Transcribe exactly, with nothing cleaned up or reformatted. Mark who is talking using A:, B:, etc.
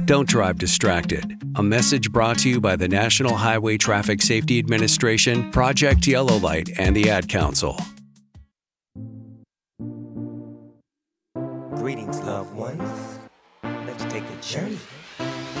A: Don't drive distracted. A message brought to you by the National Highway Traffic Safety Administration, Project Yellow Light, and the Ad Council.
B: Greetings, loved ones. Let's take a journey.